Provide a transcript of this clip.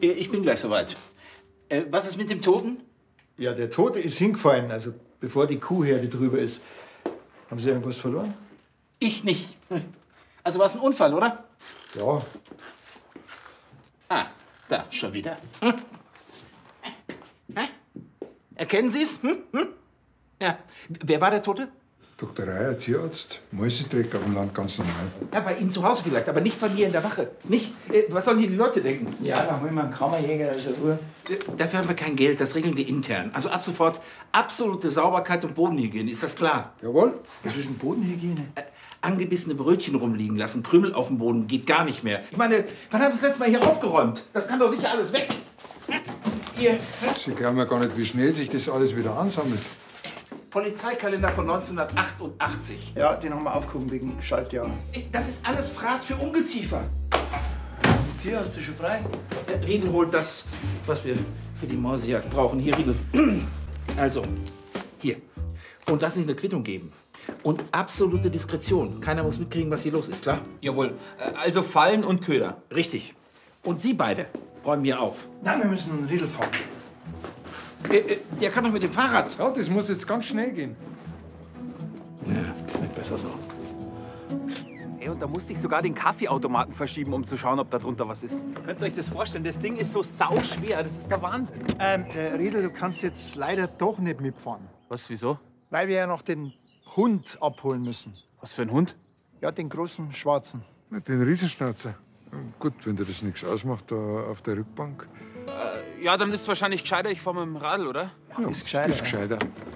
Ich bin gleich soweit. Was ist mit dem Toten? Ja, der Tote ist hingefallen, also bevor die Kuhherde drüber ist. Haben Sie irgendwas verloren? Ich nicht. Also war es ein Unfall, oder? Ja. Ah, da, schon wieder. Hm? Erkennen Sie es? Hm? Hm? Ja. Wer war der Tote? Dr. Reier, Tierarzt. Mäusetreck auf dem Land, ganz normal. Ja, bei Ihnen zu Hause vielleicht, aber nicht bei mir in der Wache. Nicht? Was sollen hier die Leute denken? Ja, da holen wir einen Kammerjäger aus der Ruhe. Dafür haben wir kein Geld, das regeln wir intern. Also ab sofort absolute Sauberkeit und Bodenhygiene, ist das klar? Jawohl. Was ist denn Bodenhygiene? Angebissene Brötchen rumliegen lassen, Krümel auf dem Boden, geht gar nicht mehr. Ich meine, wann haben Sie das letzte Mal hier aufgeräumt? Das kann doch sicher alles weg. Hier. Sie glauben ja gar nicht, wie schnell sich das alles wieder ansammelt. Polizeikalender von 1988. Ja, den haben wir aufgehoben wegen Schaltjahr. Das ist alles Fraß für Ungeziefer. Tier hast du schon frei? Riedel holt das, was wir für die Mausejagd brauchen. Hier, Riedel. Also, hier. Und lass uns eine Quittung geben. Und absolute Diskretion. Keiner muss mitkriegen, was hier los ist, klar? Jawohl. Also Fallen und Köder. Richtig. Und Sie beide räumen hier auf. Nein, wir müssen einen Riedel fahren. Der kann doch mit dem Fahrrad. Ja, das muss jetzt ganz schnell gehen. Ja, wird besser so. Ey, und da musste ich sogar den Kaffeeautomaten verschieben, um zu schauen, ob da drunter was ist. Könnt ihr euch das vorstellen? Das Ding ist so sauschwer. Das ist der Wahnsinn. Riedel, du kannst jetzt leider doch nicht mitfahren. Was, wieso? Weil wir ja noch den Hund abholen müssen. Was für ein Hund? Ja, den großen Schwarzen. Den Riesenschnauzer. Gut, wenn dir das nichts ausmacht, da auf der Rückbank. Ja, dann ist es wahrscheinlich gescheiter, ich fahre mit dem Radl, oder? Ja, ist gescheiter. Ist gescheiter.